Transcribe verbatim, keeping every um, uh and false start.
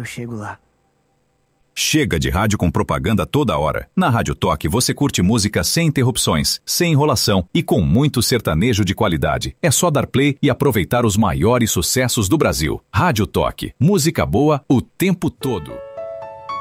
Eu chego lá. Chega de rádio com propaganda toda hora. Na Rádio Toque você curte música sem interrupções, sem enrolação e com muito sertanejo de qualidade. É só dar play e aproveitar os maiores sucessos do Brasil. Rádio Toque. Música boa o tempo todo.